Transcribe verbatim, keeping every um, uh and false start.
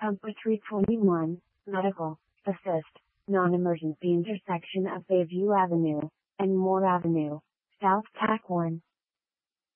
Public three twenty-one, Medical, Assist, Non-Emergency intersection of Bayview Avenue, and Moore Avenue, South Tack one.